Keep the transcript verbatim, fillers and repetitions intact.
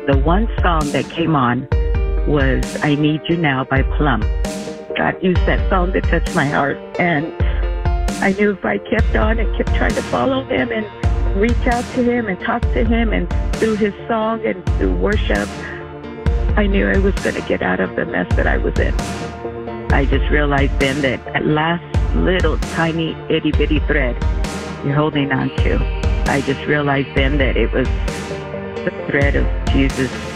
The one song that came on was I Need You Now by Plum. God used that song to touch my heart. And I knew if I kept on and kept trying to follow him and reach out to him and talk to him and through his song and through worship, I knew I was going to get out of the mess that I was in. I just realized then that that last little tiny itty bitty thread you're holding on to, I just realized then that it was the thread of Jesus